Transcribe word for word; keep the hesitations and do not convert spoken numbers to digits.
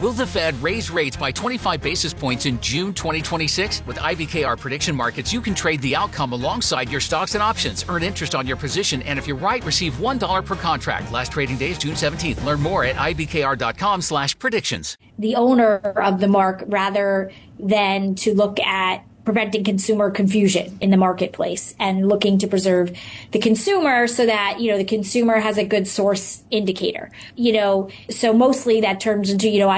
Will the Fed raise rates by twenty-five basis points in June twenty twenty-six? With I B K R Prediction Markets, you can trade the outcome alongside your stocks and options. Earn interest on your position, and if you're right, receive one dollar per contract. Last trading day is June seventeenth. Learn more at ibkr.com slash predictions. The owner of the mark rather than to look at preventing consumer confusion in the marketplace and looking to preserve the consumer so that, you know, the consumer has a good source indicator, you know, so mostly that turns into, you know,